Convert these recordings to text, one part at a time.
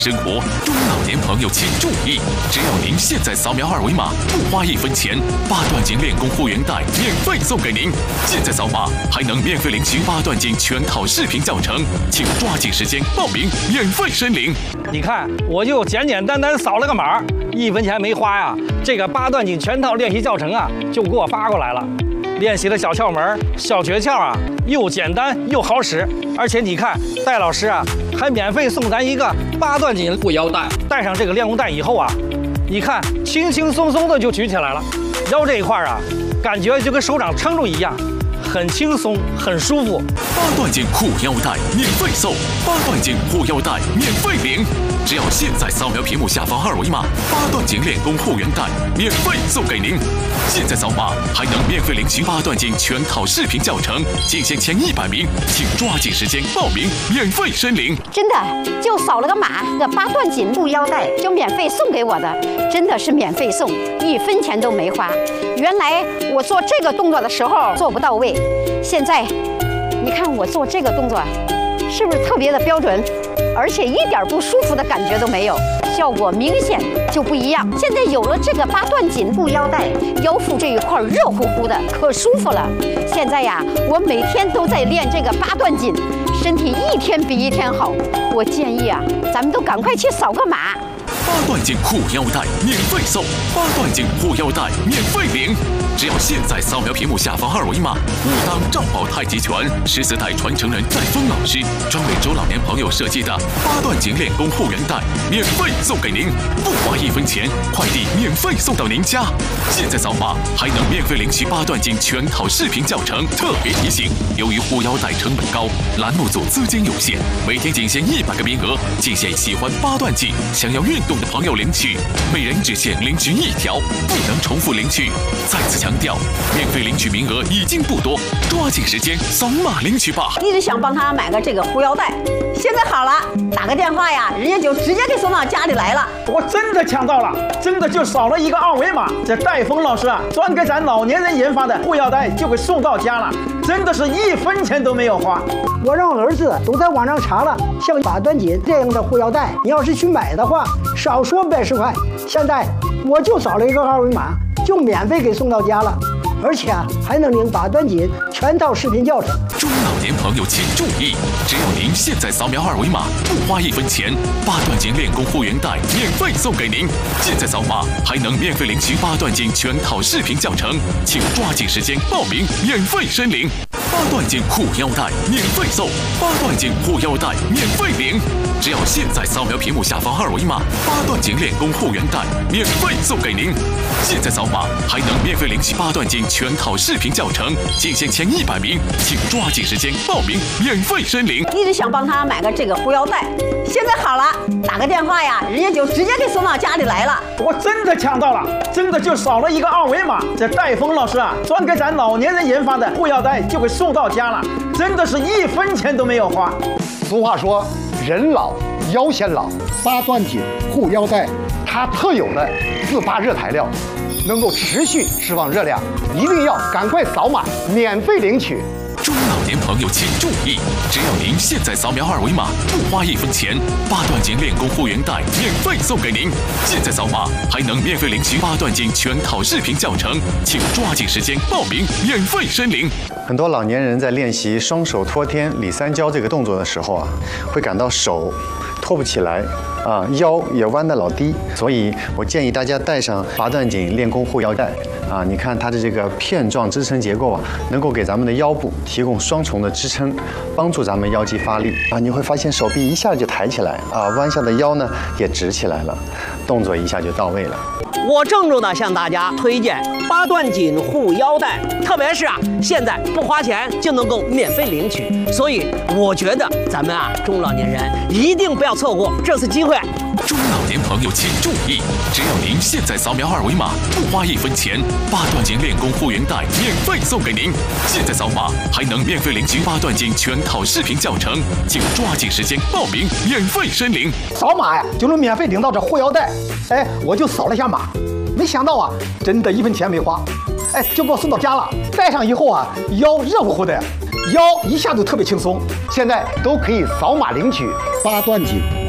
生活，中老年朋友请注意！只要您现在扫描2维码，不花1分钱，8段锦练功会员带免费送给您。现在扫码还能免费领取8段锦全套视频教程，请抓紧时间报名，免费申领。 你看，我就简简单单扫了个码，1分钱没花呀。这个8段锦全套练习教程啊，就给我发过来了。练习的小窍门、小诀窍啊，又简单又好使，而且你看，戴老师啊，还免费送咱一个8段锦护腰带。戴上这个练功带以后啊，你看轻轻松松的就举起来了，腰这一块啊，感觉就跟手掌撑住一样，很轻松，很舒服。 8段锦护腰带免费送，8段锦护腰带免费领。只要现在扫描屏幕下方2维码，8段锦练功会员带免费送给您。现在扫码还能免费领取8段锦全套视频教程，仅限前100名，请抓紧时间报名，免费申领。 真的就扫了个码，这8段锦护腰带就免费送给我的，真的是免费送，1分钱都没花。原来我做这个动作的时候做不到位，现在你看我做这个动作是不是特别的标准，而且一点不舒服的感觉都没有，效果明显就不一样。现在有了这个8段锦护腰带，腰腹这一块热乎乎的，可舒服了。现在呀，我每天都在练这个8段锦，身体一天比一天好。我建议啊，咱们都赶快去扫个码。 8段锦护腰带免费送，8段锦护腰带免费领。只要现在扫描屏幕下方2维码，5当赵宝太极拳14代传承人戴峰老师专为中老年朋友设计的8段锦练功会员带免费送给您，不花1分钱，快递免费送到您家。现在扫码还能免费领取8段锦全套视频教程。特别提醒，由于护腰带成本高，栏目组资金有限，每天仅限100个名额，仅限喜欢8段锦、想要运动的朋友领取，每人只限领取1条，不能重复领取。再次强调，免费领取名额已经不多，抓紧时间扫码领取吧。 一直想帮他买个这个护腰带，现在好了，打个电话呀，人家就直接给送到家里来了。 我真的抢到了，真的就扫了一个2维码，这戴峰老师啊，专给咱老年人研发的护腰带就给送到家了，真的是1分钱都没有花。 我让儿子都在网上查了，像8段锦这样的护腰带，你要是去买的话，少说110块。现在我就扫了一个2维码，就免费给送到家了，而且还能领8段锦全套视频教程。 中老年朋友请注意，只要您现在扫描2维码，不花1分钱，8段锦练功会员带免费送给您。现在扫码还能免费领取8段锦全套视频教程，请抓紧时间报名，免费申领。8段锦护腰带免费送，8段锦护腰带免费领。只要现在扫描屏幕下方2维码，8段锦练功会员带免费送给您。现在扫码还能免费领取8段锦全套视频教程，仅限前100名，请抓紧时间报名，免费申领。 一直想帮他买个这个护腰带，现在好了，打个电话呀，人家就直接给送到家里来了。 我真的抢到了，真的就扫了一个2维码，这戴峰老师啊，专给咱老年人研发的护腰带就给送到家了，真的是1分钱都没有花。 俗话说，人老腰先老，8段锦护腰带它特有的自发热材料，能够持续释放热量，一定要赶快扫码免费领取。 中老年朋友请注意，只要您现在扫描2维码，不花1分钱，8段锦练功会员带免费送给您。现在扫码还能免费领取8段锦全套视频教程，请抓紧时间报名，免费申领。 很多老年人在练习双手托天里三焦这个动作的时候啊，会感到手托不起来啊，腰也弯得老低，所以我建议大家带上8段锦练功护腰带啊。你看它的这个片状支撑结构啊，能够给咱们的腰部提供双重的支撑，帮助咱们腰肌发力啊。你会发现手臂一下就抬起来啊，弯下的腰呢也直起来了，动作一下就到位了。 我郑重地向大家推荐8段锦护腰带，特别是现在不花钱就能够免费领取，所以我觉得咱们中老年人一定不要错过这次机会。 中老年朋友请注意，只要您现在扫描2维码，不花1分钱，8段锦练功会员带免费送给您。现在扫码还能免费领取8段锦全套视频教程，请抓紧时间报名，免费申领。 扫码呀就能免费领到这护腰带，哎，我就扫了一下码，没想到啊，真的1分钱没花，哎，就给我送到家了。戴上以后啊，腰热乎乎的，腰一下就特别轻松。 现在都可以扫码领取8段锦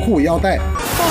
护腰带。